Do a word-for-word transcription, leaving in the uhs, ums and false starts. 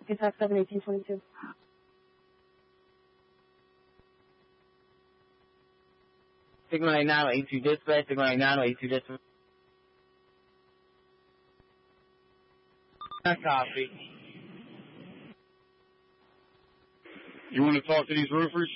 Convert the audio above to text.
Attack seven eighteen twenty-two. Sigma ninety-nine with eighty-two dispatch, Sigma ninety-nine with eighty-two dispatch. Copy. You want to talk to these roofers?